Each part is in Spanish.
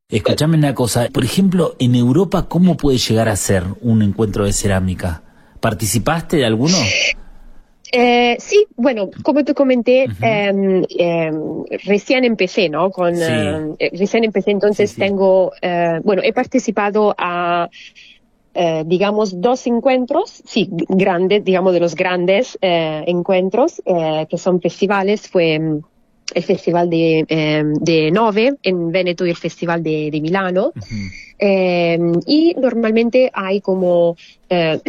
Escuchame una cosa, por ejemplo, en Europa, ¿cómo puede llegar a ser un encuentro de cerámica? ¿Participaste de alguno? Sí, bueno, como te comenté, Ujú. recién empecé, ¿no? Sí, Recién empecé, sí, entonces sí. tengo, bueno, he participado a, digamos, dos encuentros, sí, grandes, digamos, de los grandes encuentros, que son festivales, fue el Festival de Nove en Veneto y el Festival de Milano. Ujú. Y normalmente hay como... eh,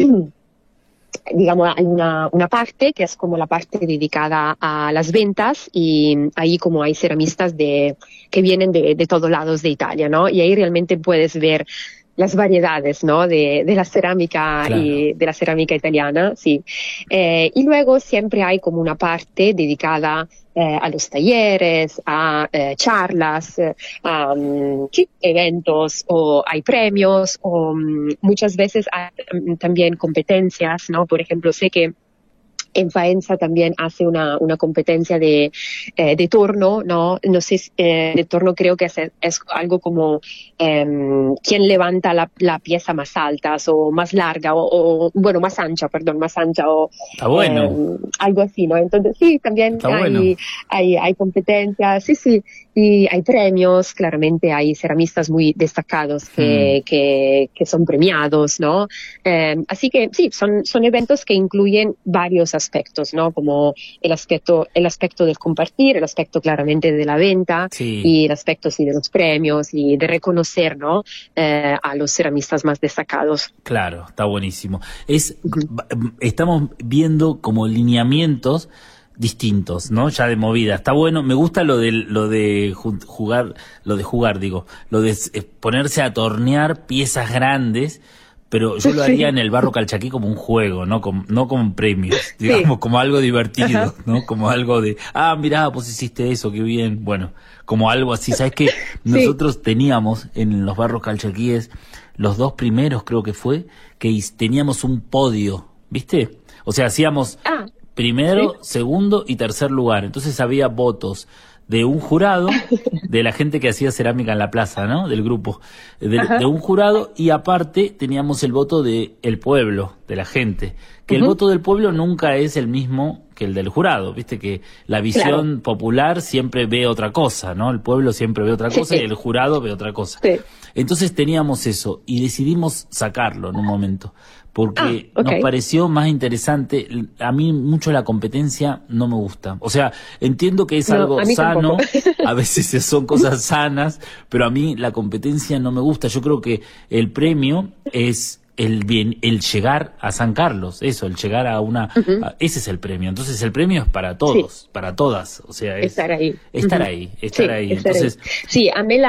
digamos, hay una parte que es como la parte dedicada a las ventas y ahí como hay ceramistas que vienen de todos lados de Italia, ¿no? Y ahí realmente puedes ver las variedades, ¿no? De la cerámica Claro. y de la cerámica italiana, sí. Y luego siempre hay como una parte dedicada a los talleres, a charlas, sí, eventos o hay premios o muchas veces hay también competencias, ¿no? Por ejemplo, sé que en Faenza también hace una competencia de torno, ¿no? No sé, de torno creo que es algo como quién levanta la pieza más alta o más larga bueno, más ancha, perdón, más ancha o Está bueno, algo así, ¿no? Entonces sí, también está bueno. hay competencias, sí, sí, y hay premios, claramente hay ceramistas muy destacados Hmm. que son premiados, ¿no? Así que sí, son eventos que incluyen varios aspectos, ¿no? Como el aspecto del compartir, el aspecto claramente de la venta Sí, y el aspecto sí de los premios y de reconocer, ¿no? A los ceramistas más destacados. claro, está buenísimo. Ujú. Estamos viendo como lineamientos distintos, ¿no? Ya de movida. Está bueno, me gusta lo de jugar, digo, ponerse a tornear piezas grandes, pero yo lo haría Sí, en el barro calchaquí como un juego, no como premios, sí, digamos, como algo ajá, divertido, ¿no? Como algo de, mirá, vos hiciste eso, qué bien. Bueno, como algo así. ¿Sabes qué? sí, Nosotros teníamos en los barros calchaquíes, los dos primeros creo que fue, teníamos un podio, ¿viste? O sea, hacíamos ah, sí, primero, segundo y tercer lugar. Entonces había votos de un jurado, de la gente que hacía cerámica en la plaza, ¿no? Del grupo, de ajá, un jurado, y aparte teníamos el voto del pueblo, de la gente. Que el ujú, voto del pueblo nunca es el mismo que el del jurado, viste que la claro, visión popular siempre ve otra cosa, ¿no? El pueblo siempre ve otra sí, cosa y el jurado ve otra cosa. sí, Entonces teníamos eso y decidimos sacarlo en un momento, ah, porque ok, nos pareció más interesante. A mí mucho la competencia no me gusta. O sea, entiendo que es no, algo a mí tampoco. sano, a veces son cosas sanas, pero a mí la competencia no me gusta. Yo creo que el premio es el llegar a San Carlos, eso, el llegar a Ujú, ese es el premio. Entonces el premio es para sí. todos, para todas. O sea, es Estar ahí. estar Ujú. ahí, estar Sí, ahí. estar ahí. Entonces, Sí, a mí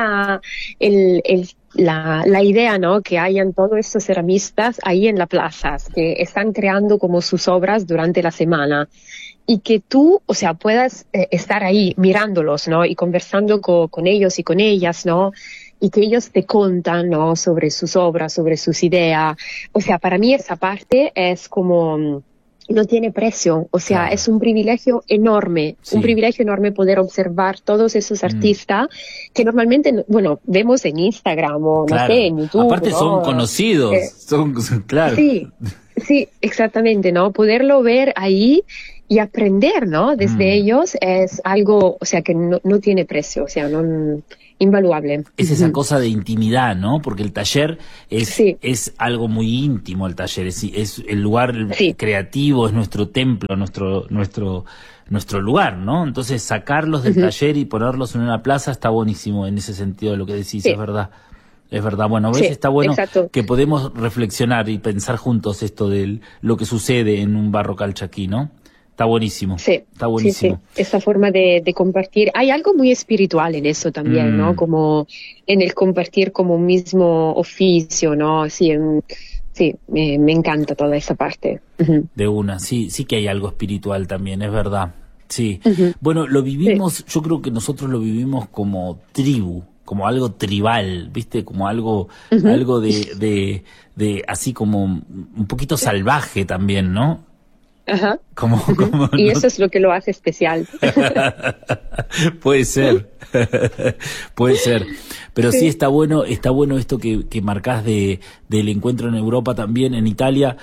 la idea, ¿no? Que hayan todos estos ceramistas ahí en la plaza, que están creando como sus obras durante la semana y que tú, o sea, puedas estar ahí mirándolos, ¿no? Y conversando con ellos y con ellas, ¿no? Y que ellos te contan, ¿no? Sobre sus obras, sobre sus ideas. O sea, para mí esa parte es como no tiene precio, o sea, claro, es un sí. privilegio enorme poder observar todos esos Mm. artistas que normalmente, bueno, vemos en Instagram o no sé, Claro, en YouTube, aparte son ¿no? conocidos, Eh, claro. sí, sí, exactamente, ¿no? Poderlo ver ahí y aprender, ¿no? Desde Mm. ellos es algo, o sea, que no tiene precio, o sea, no, invaluable. Es esa cosa de intimidad, ¿no? Porque el taller es, Sí, es algo muy íntimo, el taller, es el lugar sí. creativo, es nuestro templo, nuestro lugar, ¿no? Entonces sacarlos del Ujú. taller y ponerlos en una plaza está buenísimo en ese sentido de lo que decís, es Sí, verdad. Es verdad, bueno, ves, sí, está bueno exacto. que podemos reflexionar y pensar juntos esto de lo que sucede en un barro calchaquí, ¿no? Está buenísimo, Sí, está sí, sí. buenísimo. Esa forma de compartir. Hay algo muy espiritual en eso también, ¿no? Mm, Como en el compartir como un mismo oficio, ¿no? Sí, sí, me encanta toda esa parte. Ujú, de una, sí, sí que hay algo espiritual también, es verdad. Sí. ujú, Bueno, lo sí. vivimos, yo creo que nosotros lo vivimos como tribu, como algo tribal, ¿viste? Como algo, Ujú. algo de así como un poquito salvaje también, ¿no? Ajá. Y No? eso es lo que lo hace especial. Puede ser, puede ser. Pero sí está bueno esto que marcás del encuentro en Europa también, en Italia,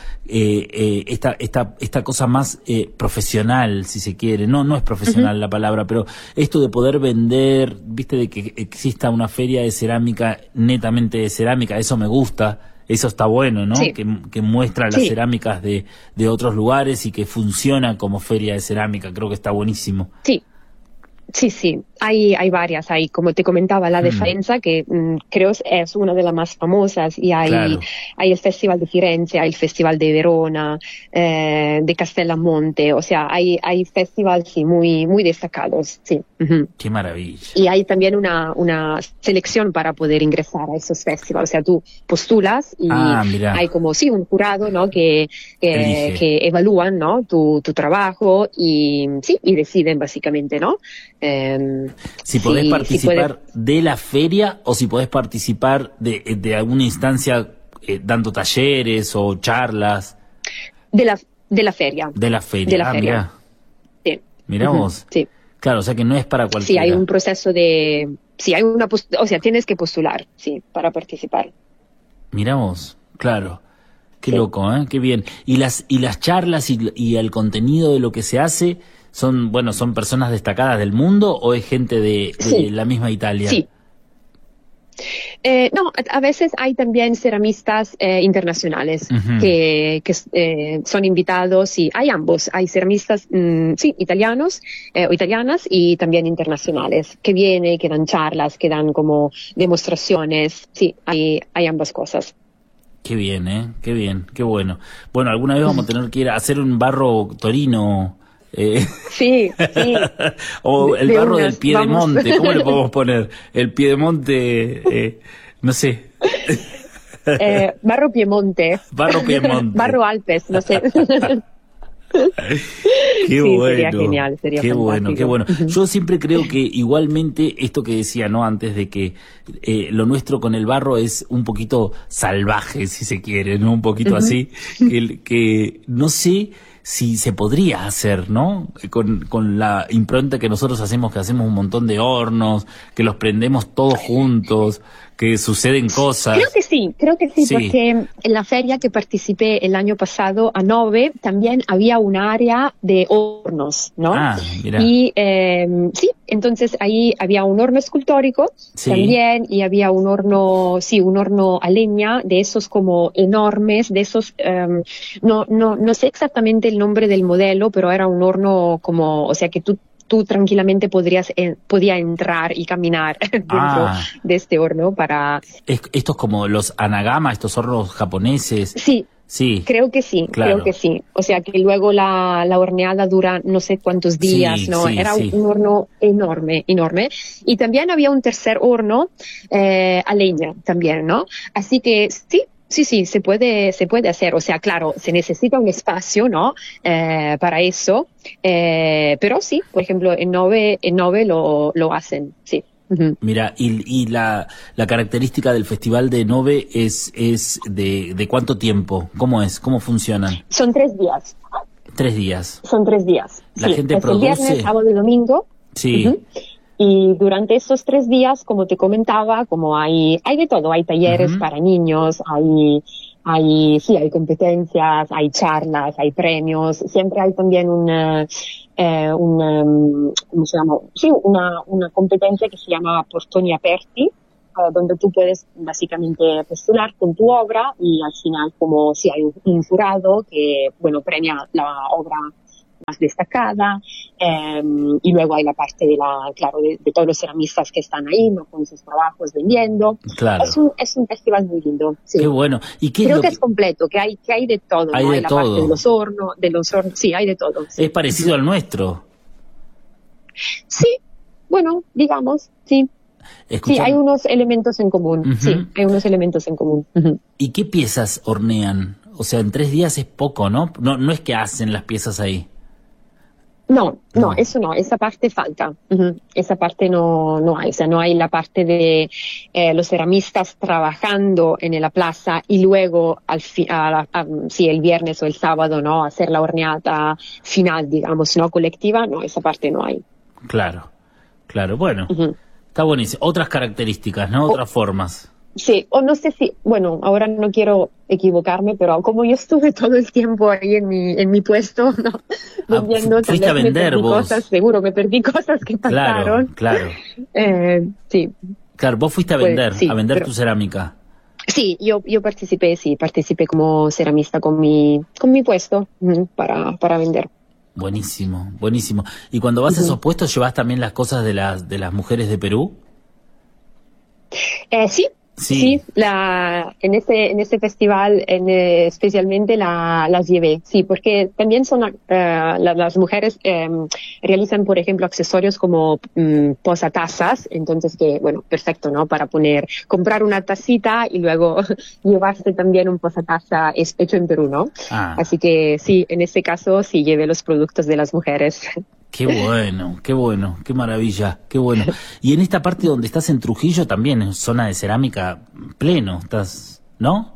esta cosa más profesional, si se quiere. No es profesional la palabra, pero esto de poder vender, viste, de que exista una feria de cerámica, netamente de cerámica, eso me gusta. Eso está bueno, ¿no? Sí. Que muestra las cerámicas de otros lugares y que funciona como feria de cerámica. Creo que está buenísimo. Sí. Sí, hay varias. Hay, como te comentaba, la de Faenza, que creo es una de las más famosas, y hay el Festival de Firenze, hay el Festival de Verona, de Castellamonte, o sea, hay festivales sí, muy, muy destacados, sí. Qué maravilla. Y hay también una selección para poder ingresar a esos festivales, o sea, tú postulas y hay como, sí, un jurado, ¿no? que evalúan, ¿no? tu trabajo y deciden básicamente, ¿no? Si podés participar de la feria o si podés participar de alguna instancia dando talleres o charlas. De la feria. De la feria. Mirá. Sí. Mirá vos. Sí. Claro, o sea que no es para cualquiera. Sí, hay un proceso de... Sí, o sea, tienes que postular, sí, para participar. Mirá vos, claro. Qué loco, ¿eh? Qué bien. Y las charlas y el contenido de lo que se hace... ¿Son personas destacadas del mundo o es gente de la misma Italia? Sí. No, a veces hay también ceramistas internacionales que son invitados, y hay ambos, hay ceramistas italianos o italianas y también internacionales que vienen, que dan charlas, que dan como demostraciones, sí, hay ambas cosas. Qué bien, qué bien, qué bueno. Bueno, alguna vez vamos a tener que ir a hacer un barro torino. Sí. O el barro del Piedemonte, ¿cómo le podemos poner? El Piedemonte, no sé. Barro Piemonte. Barro Alpes, no sé. Qué bueno, sería genial, sería qué fantástico. Qué bueno. Yo siempre creo que igualmente esto que decía, ¿no? Antes de que lo nuestro con el barro es un poquito salvaje, si se quiere, ¿no? Un poquito así, que no sé si se podría hacer, ¿no? Con la impronta que nosotros hacemos, que hacemos un montón de hornos, que los prendemos todos juntos, que suceden cosas. Creo que sí, porque en la feria que participé el año pasado a Nove también había un área de hornos, ¿no? Mira. Y entonces ahí había un horno escultórico también, y había un horno a leña, de esos como enormes, de esos, no sé exactamente el nombre del modelo, pero era un horno como, o sea que tú tranquilamente podía entrar y caminar dentro de este horno para... Estos como los anagama, estos hornos japoneses. Sí, creo que sí, claro. O sea que luego la horneada dura no sé cuántos días, ¿no? Era un horno enorme. Y también había un tercer horno a leña también, ¿no? Así que sí, se puede hacer. O sea, claro, se necesita un espacio, ¿no? Para eso. Pero sí, por ejemplo, en Nove lo hacen, sí. Mira, y la característica del Festival de Nove es de ¿cuánto tiempo? ¿Cómo es? ¿Cómo funcionan? Son 3 días. 3 días. Son 3 días. La gente produce... El viernes, sábado y domingo. Sí. Y durante esos 3 días, como te comentaba, como hay de todo, hay talleres para niños, hay competencias, hay charlas, hay premios, siempre hay también ¿cómo se llama? Sí, una competencia que se llama Portoni Aperti, donde tú puedes básicamente postular con tu obra y al final como si hay un jurado que, premia la obra más destacada, y luego hay la parte de todos los ceramistas que están ahí, ¿no? Con sus trabajos vendiendo. Claro. Es un festival muy lindo. Sí. Qué bueno. ¿Y creo que es completo, que hay de todo, hay ¿no? de todo. Parte de los hornos, sí, hay de todo. Sí. Es parecido al nuestro. Sí, bueno, digamos, sí. Sí, hay unos elementos en común. Sí, hay unos elementos en común. ¿Y qué piezas hornean? O sea, en 3 días es poco, ¿no? No es que hacen las piezas ahí. No, No. eso no, esa parte falta. Esa parte no hay, o sea, no hay la parte de los ceramistas trabajando en la plaza y luego sí, el viernes o el sábado, ¿no? Hacer la horneata final, digamos, ¿no? Colectiva, no, esa parte no hay. Claro, claro. Bueno, Ujú. está buenísimo. Otras características, ¿no? Otras formas. Sí, o no sé si, bueno, ahora no quiero equivocarme, pero como yo estuve todo el tiempo ahí en mi puesto, ¿no? Ah, Vendiendo, tal fuiste a vez me vender perdí vos. cosas, seguro me perdí cosas que Claro, pasaron. claro. Sí, Claro, vos fuiste pues, sí, a vender pero tu cerámica. sí, yo participé como ceramista con mi puesto para vender. Buenísimo, buenísimo. ¿Y cuando vas a esos puestos llevas también las cosas de las mujeres de Perú? Sí, Sí. sí, en ese festival especialmente las llevé, sí, porque también son las mujeres realizan, por ejemplo, accesorios como posatazas, entonces que, bueno, perfecto, ¿no? Para comprar una tacita y luego llevarse también un posataza hecho en Perú, ¿no? Ah, Así que sí, en ese caso sí llevé los productos de las mujeres. qué bueno, qué maravilla, qué bueno. Y en esta parte donde estás en Trujillo también, en zona de cerámica pleno, estás, ¿no?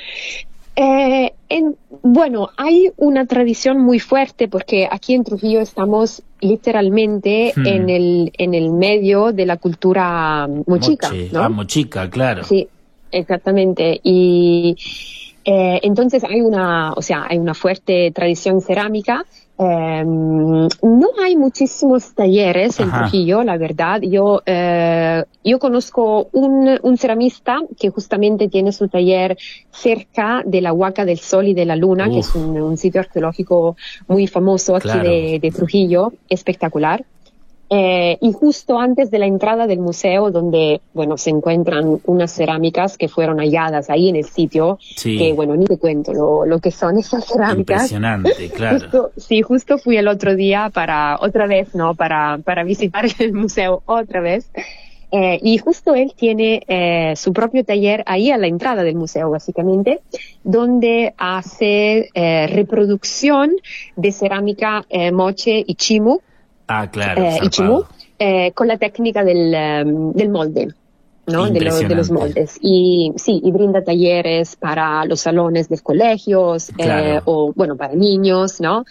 Bueno, hay una tradición muy fuerte porque aquí en Trujillo estamos literalmente Hmm. en el medio de la cultura mochica, Moche, ¿no? mochica, claro. Sí, exactamente. Y entonces hay una fuerte tradición cerámica. No hay muchísimos talleres en Ajá. Trujillo, la verdad. Yo conozco un ceramista que justamente tiene su taller cerca de la Huaca del Sol y de la Luna, que es Uf, un sitio arqueológico muy famoso aquí claro, de Trujillo, espectacular. Y justo antes de la entrada del museo, donde, bueno, se encuentran unas cerámicas que fueron halladas ahí en el sitio, que, sí, bueno, ni te cuento lo que son esas cerámicas. impresionante, claro. Justo fui el otro día otra vez, ¿no? Para visitar el museo otra vez. Y justo él tiene su propio taller ahí a la entrada del museo, básicamente, donde hace reproducción de cerámica moche y chimu, Ah, claro, y chimú, zarpado. con la técnica del molde, ¿no? De los Impresionante, moldes. Y sí, y brinda talleres para los salones de colegios, claro. o bueno, para niños, ¿no?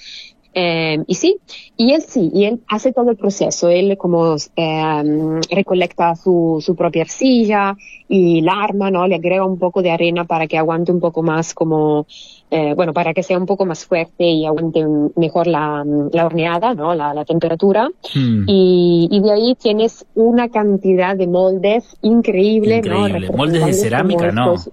Y él hace todo el proceso. Él como recolecta su propia arcilla y la arma, ¿no? Le agrega un poco de arena para que aguante un poco más bueno, para que sea un poco más fuerte y aguante mejor la horneada, ¿no? La temperatura. Hmm, Y de ahí tienes una cantidad de moldes increíble, ¿no? increíble. Moldes de Representantes como cerámica, no,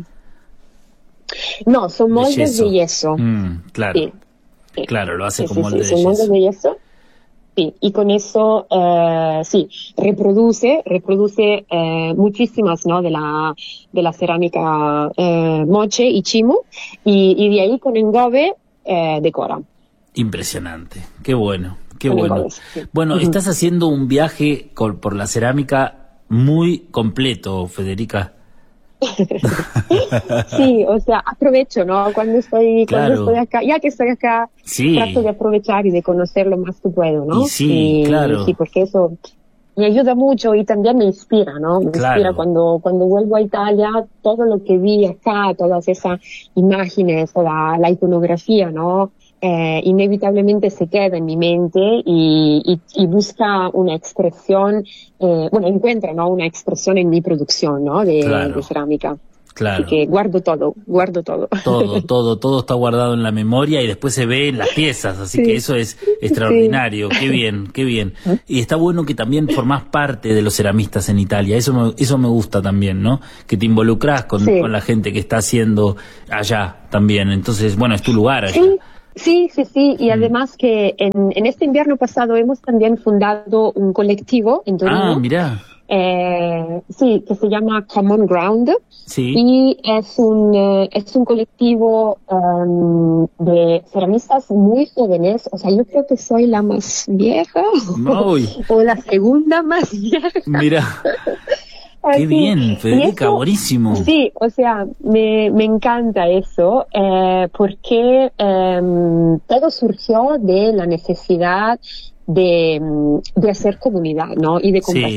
no, son de moldes de yeso. yeso. Claro, Sí, sí, claro, lo hace sí, con sí, sí, molde de son moldes yeso. de yeso. Sí, y con eso, sí, reproduce muchísimas, ¿no? De la cerámica moche y chimu, y de ahí con engobe decora. Impresionante, qué bueno, qué Con bueno. engobe, sí. Bueno, Ujú. estás haciendo un viaje por la cerámica muy completo, Federica. Sí, o sea, aprovecho, ¿no? Cuando estoy Claro, acá, ya que estoy acá, trato de sí, aprovechar y de conocer lo más que puedo, y ¿no? sí, Y sí, claro, porque eso me ayuda mucho y también me inspira, ¿no? Me inspira claro, cuando vuelvo a Italia, todo lo que vi acá, todas esas imágenes, toda la iconografía, ¿no? Inevitablemente se queda en mi mente y busca una expresión, bueno, encuentra, ¿no? Una expresión en mi producción, ¿no? De claro, cerámica. Así claro. que guardo todo, guardo todo. Todo está guardado en la memoria y después se ve en las piezas, así que Sí, eso es sí. extraordinario, qué bien, qué bien. Y está bueno que también formás parte de los ceramistas en Italia, eso me gusta también, ¿no? Que te involucrás con Sí, la gente que está haciendo allá también, entonces, bueno, es tu lugar allá. sí, sí, sí, sí. Y Mm. además que en este invierno pasado hemos también fundado un colectivo en Ah, Torino, mirá, sí, que se llama Common Ground. sí, Y es un colectivo de ceramistas muy jóvenes. O sea, yo creo que soy la más vieja uy, o la segunda más vieja. mirá, Qué Sí. bien, Federica, Eso, buenísimo. sí, o sea, me encanta eso porque todo surgió de la necesidad de hacer comunidad, ¿no? Y de Sí.